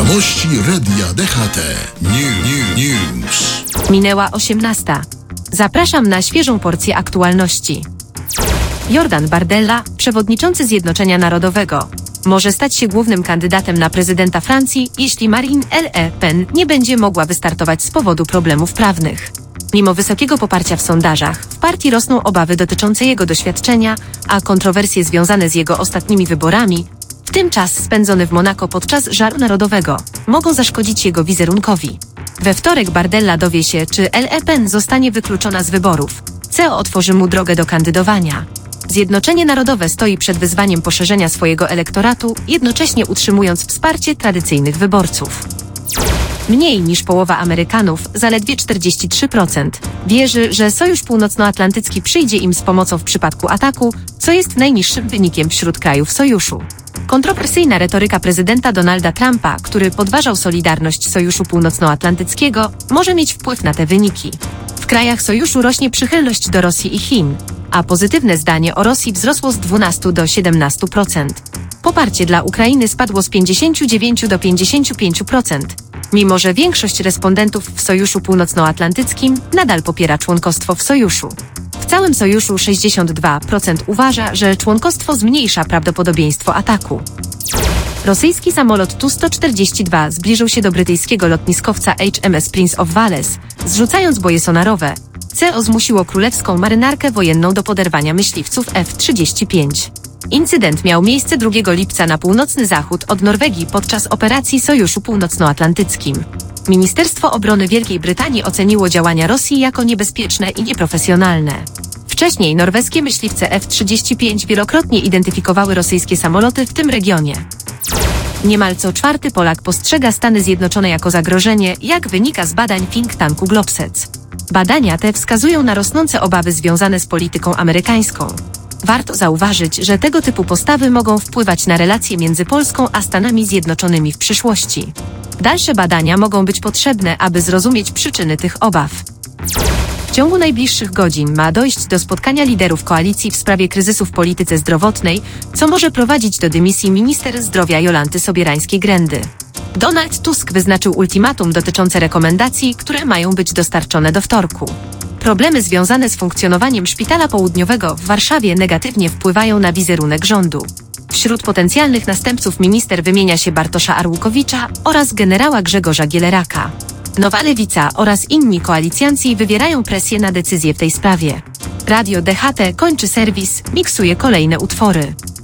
Wiadomości Radia DHT. News. Minęła 18. Zapraszam na świeżą porcję aktualności. Jordan Bardella, przewodniczący Zjednoczenia Narodowego, może stać się głównym kandydatem na prezydenta Francji, jeśli Marine Le Pen nie będzie mogła wystartować z powodu problemów prawnych. Mimo wysokiego poparcia w sondażach, w partii rosną obawy dotyczące jego doświadczenia, a kontrowersje związane z jego ostatnimi wyborami, w tym czas spędzony w Monako podczas żaru narodowego, mogą zaszkodzić jego wizerunkowi. We wtorek Bardella dowie się, czy Le Pen zostanie wykluczona z wyborów. CEO otworzy mu drogę do kandydowania. Zjednoczenie Narodowe stoi przed wyzwaniem poszerzenia swojego elektoratu, jednocześnie utrzymując wsparcie tradycyjnych wyborców. Mniej niż połowa Amerykanów, zaledwie 43%, wierzy, że Sojusz Północnoatlantycki przyjdzie im z pomocą w przypadku ataku, co jest najniższym wynikiem wśród krajów Sojuszu. Kontrowersyjna retoryka prezydenta Donalda Trumpa, który podważał solidarność Sojuszu Północnoatlantyckiego, może mieć wpływ na te wyniki. W krajach Sojuszu rośnie przychylność do Rosji i Chin, a pozytywne zdanie o Rosji wzrosło z 12 do 17%. Poparcie dla Ukrainy spadło z 59 do 55%, mimo że większość respondentów w Sojuszu Północnoatlantyckim nadal popiera członkostwo w Sojuszu. W całym Sojuszu 62% uważa, że członkostwo zmniejsza prawdopodobieństwo ataku. Rosyjski samolot Tu-142 zbliżył się do brytyjskiego lotniskowca HMS Prince of Wales, zrzucając boje sonarowe. CEO zmusiło królewską marynarkę wojenną do poderwania myśliwców F-35. Incydent miał miejsce 2 lipca na północny zachód od Norwegii podczas operacji Sojuszu Północnoatlantyckim. Ministerstwo Obrony Wielkiej Brytanii oceniło działania Rosji jako niebezpieczne i nieprofesjonalne. Wcześniej norweskie myśliwce F-35 wielokrotnie identyfikowały rosyjskie samoloty w tym regionie. Niemal co 4. Polak postrzega Stany Zjednoczone jako zagrożenie, jak wynika z badań think tanku Globsec. Badania te wskazują na rosnące obawy związane z polityką amerykańską. Warto zauważyć, że tego typu postawy mogą wpływać na relacje między Polską a Stanami Zjednoczonymi w przyszłości. Dalsze badania mogą być potrzebne, aby zrozumieć przyczyny tych obaw. W ciągu najbliższych godzin ma dojść do spotkania liderów koalicji w sprawie kryzysu w polityce zdrowotnej, co może prowadzić do dymisji minister zdrowia Jolanty Sobierańskiej-Grendy. Donald Tusk wyznaczył ultimatum dotyczące rekomendacji, które mają być dostarczone do wtorku. Problemy związane z funkcjonowaniem Szpitala Południowego w Warszawie negatywnie wpływają na wizerunek rządu. Wśród potencjalnych następców minister wymienia się Bartosza Arłukowicza oraz generała Grzegorza Gieleraka. Nowa Lewica oraz inni koalicjanci wywierają presję na decyzję w tej sprawie. Radio DHT kończy serwis, miksuje kolejne utwory.